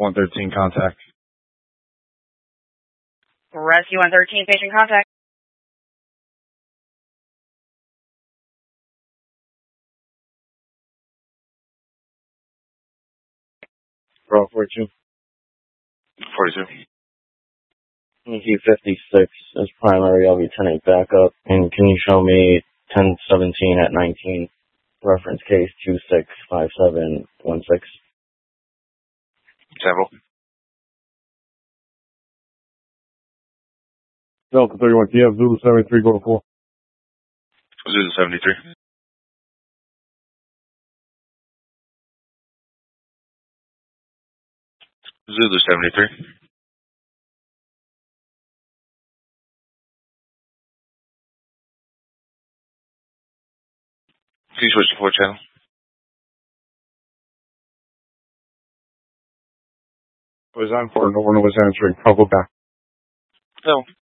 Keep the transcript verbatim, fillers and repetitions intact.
one thirteen contact. Rescue one thirteen, patient contact. Bro, forty-two. forty-two. Yankee fifty-six is primary L V ten eight backup. And can you show me ten seventeen at nineteen? Reference case two six five seven one six. Sample. Delta thirty-one T F, Zulu seventy-three, go to four. Zulu seventy-three. Zulu seventy-three. Can you switch to four channel? Was on for no one was answering. I'll go back. No.